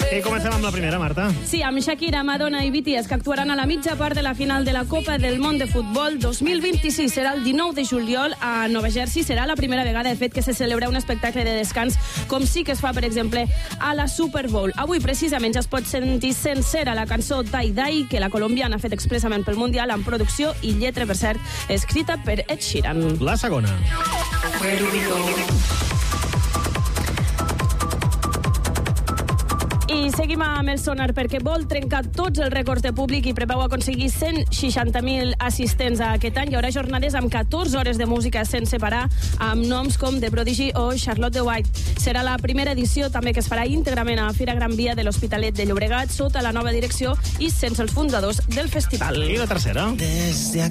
I comencem amb la primera, Marta. Sí, amb Shakira, Madonna i BTS, que actuaran a la mitja part de la final de la Copa del Món de Futbol 2026. Serà el 19 de juliol a Nova Jersey. Serà la primera vegada, de fet, que se celebra un espectacle de descans, com sí que es fa, per exemple, a la Super Bowl. Avui, precisament, ja es pot sentir sencera la cançó Die Die, que la colombiana ha fet expressament pel Mundial, amb producció i lletra, per cert, escrita per Ed Sheeran. La segona. I seguim amb el sonar, perquè vol trencar tots els rècords de públic i preveu aconseguir 160.000 assistents a aquest any. Hi haurà jornades amb 14 hores de música sense parar, amb noms com The Prodigy o Charlotte de White. Serà la primera edició també que es farà íntegrament a Fira Gran Via de l'Hospitalet de Llobregat, sota la nova direcció i sense els fundadors del festival. I la tercera.